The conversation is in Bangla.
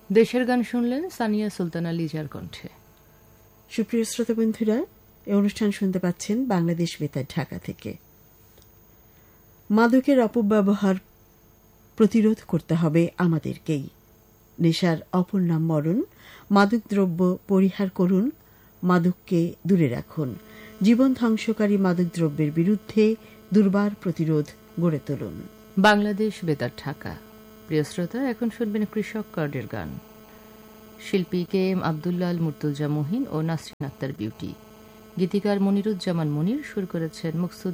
দেশের গান শুনলেন সানিয়া সুলতানা লিজার কণ্ঠে। সুপ্রিয় শ্রোতা বন্ধুরা, এই অনুষ্ঠান শুনতে পাচ্ছেন বাংলাদেশ বেতার ঢাকা থেকে। মাদকের অপব্যবহার প্রতিরোধ করতে হবে আমাদেরকেই। নেশার অপর নাম মরণ। মাদকদ্রব্য পরিহার করুন, মাদককে দূরে রাখুন। জীবন ধ্বংসকারী মাদকদ্রব্যের বিরুদ্ধে দুর্বার প্রতিরোধ গড়ে তুলুন। বাংলাদেশ বেতার ঢাকা। প্রিয় শ্রোতা, এখন শুনবেন কৃষক কার্ডের গান। শিল্পী কে এম আব্দুল্লাহ আল মুর্তজা মহিন ও নাসরিন আক্তার বিউটি। গীতিকার মনিরুজ্জামান মনির, সুর করেছেন মুকসুদ